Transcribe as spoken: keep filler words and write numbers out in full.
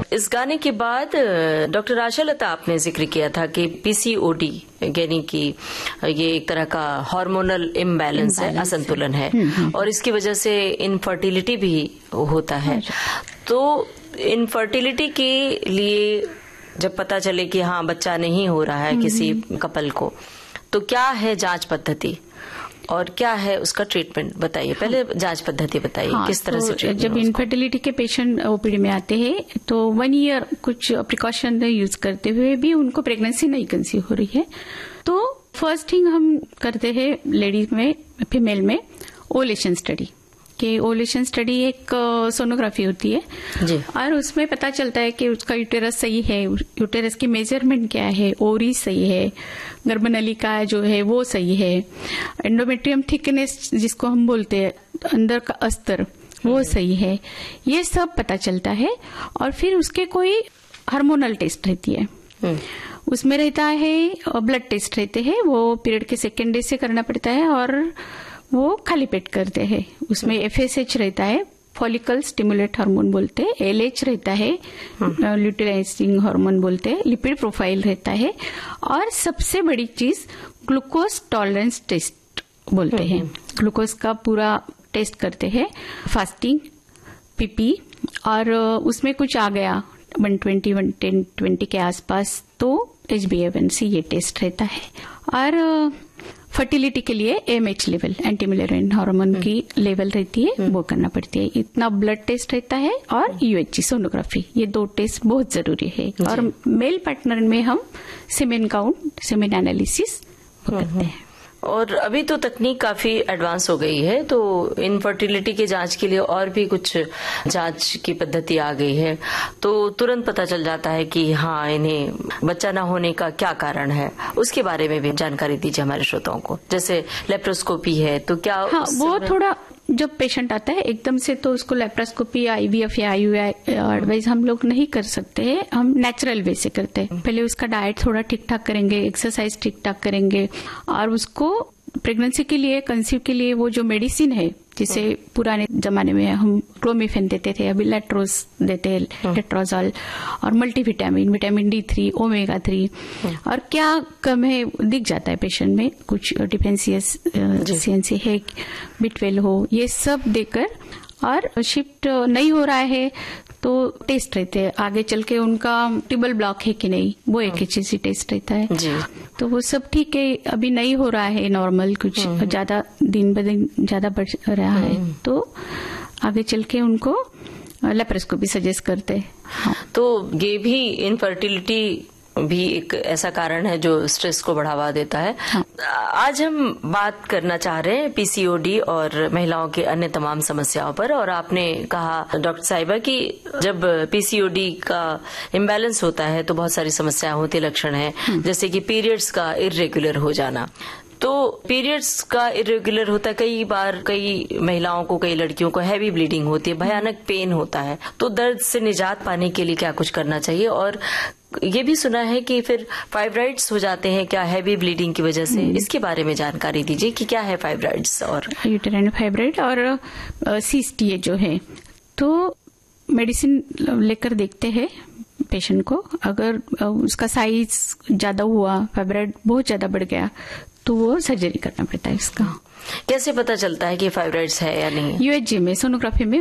इस गाने के बाद डॉक्टर आशा लता, आपने जिक्र किया था कि पीसीओडी यानी कि ये एक तरह का हार्मोनल इम्बैलेंस है, असंतुलन है, और इसकी वजह से इनफर्टिलिटी भी होता है। तो इनफर्टिलिटी के लिए जब पता चले कि हाँ बच्चा नहीं हो रहा है किसी कपल को, तो क्या है जांच पद्धति और क्या है उसका ट्रीटमेंट, बताइए। पहले जांच पद्धति बताइए, हाँ, किस तरह तो से ट्रीटमेंट। जब इनफर्टिलिटी के पेशेंट ओपीडी में आते हैं तो वन ईयर कुछ प्रिकॉशन यूज करते हुए भी उनको प्रेगनेंसी नहीं कंसीव हो रही है, तो फर्स्ट थिंग हम करते हैं लेडीज में, फीमेल में ओवुलेशन स्टडी। कि ओवुलेशन स्टडी एक सोनोग्राफी होती है जी। और उसमें पता चलता है कि उसका यूटेरस सही है, यूटेरस की मेजरमेंट क्या है, ओवरी सही है, गर्भनलिका जो है वो सही है, एंडोमेट्रियम थिकनेस जिसको हम बोलते हैं अंदर का अस्तर वो सही है, ये सब पता चलता है। और फिर उसके कोई हार्मोनल टेस्ट रहती है, उसमें रहता है ब्लड टेस्ट रहते हैं, वो पीरियड के सेकेंड डे से करना पड़ता है और वो खाली पेट करते हैं। उसमें एफएसएच रहता है, फॉलिकल स्टिमुलेट हार्मोन बोलते हैं, एलएच रहता है, ल्यूटेराइजिंग हार्मोन बोलते हैं, लिपिड प्रोफाइल रहता है, और सबसे बड़ी चीज ग्लूकोज टॉलरेंस टेस्ट बोलते हैं। ग्लूकोज का पूरा टेस्ट करते हैं, फास्टिंग, पीपी, और उसमें कुछ आ गया one twenty one ten twenty के आसपास तो एच बी ए वन सी ये टेस्ट रहता है। और फर्टिलिटी के लिए एमएच लेवल, एंटी मिलेरियन हार्मोन की लेवल रहती है, वो करना पड़ती है। इतना ब्लड टेस्ट रहता है और यूएचजी सोनोग्राफी, ये दो टेस्ट बहुत जरूरी है। और मेल पार्टनर में हम सीमेन काउंट, सीमेन एनालिसिस करते हैं। और अभी तो तकनीक काफी एडवांस हो गई है, तो इनफर्टिलिटी के जांच के लिए और भी कुछ जांच की पद्धति आ गई है, तो तुरंत पता चल जाता है कि हाँ इन्हें बच्चा ना होने का क्या कारण है। उसके बारे में भी जानकारी दीजिए हमारे श्रोताओं को। जैसे लेप्रोस्कोपी है तो क्या, हाँ, वो थोड़ा जब पेशेंट आता है एकदम से तो उसको लेप्रोस्कोपी, आईवीएफ या आईयूआई एडवाइस हम लोग नहीं कर सकते हैं, हम नेचुरल वे से करते हैं। पहले उसका डाइट थोड़ा ठीक ठाक करेंगे, एक्सरसाइज ठीक ठाक करेंगे, और उसको प्रेगनेंसी के लिए, कंसीव के लिए वो जो मेडिसिन है, जिसे पुराने जमाने में हम क्लोमिफेन देते थे, अभी लेट्रोज देते हैं, लेट्रोजॉल, और multivitamin, vitamin D three, omega three, और क्या कम है दिख जाता है पेशेंट में, कुछ डिफेंसियस सीएनसी है, बी ट्वेल्व हो, ये सब देकर, और शिफ्ट नहीं हो रहा है तो टेस्ट रहते हैं आगे चल के उनका ट्यूबल ब्लॉक है कि नहीं, वो एक एचएससी टेस्ट रहता है जी। तो वो सब ठीक है, अभी नहीं हो रहा है नॉर्मल, कुछ ज्यादा दिन ब दिन ज्यादा बढ़ रहा है, तो आगे चल के उनको लेप्रोस्कोपी सजेस्ट करते हैं। हाँ। तो ये भी इनफर्टिलिटी भी एक ऐसा कारण है जो स्ट्रेस को बढ़ावा देता है। हाँ। आज हम बात करना चाह रहे हैं पीसीओडी और महिलाओं के अन्य तमाम समस्याओं पर। और आपने कहा डॉक्टर साहिबा कि जब पीसीओडी का इम्बैलेंस होता है तो बहुत सारी समस्याएं होती, लक्षण हैं, जैसे कि पीरियड्स का इर्रेगुलर हो जाना। तो पीरियड्स का इरेगुलर होता है, कई बार कई महिलाओं को, कई लड़कियों को हैवी ब्लीडिंग होती है, भयानक पेन होता है, तो दर्द से निजात पाने के लिए क्या कुछ करना चाहिए? और ये भी सुना है कि फिर फाइब्राइड्स हो जाते हैं क्या हैवी ब्लीडिंग की वजह से, इसके बारे में जानकारी दीजिए कि क्या है फाइब्राइड्स। और यूटेराइन फाइब्राइड और सिस्ट ये जो है, तो मेडिसिन लेकर देखते हैं पेशेंट को, अगर उसका साइज ज्यादा हुआ, फाइब्राइड बहुत ज्यादा बढ़ गया, तो वो सर्जरी करना पड़ता है इसका। कैसे पता चलता है कि फाइब्राइड्स है या नहीं? यूएचजी में, सोनोग्राफी में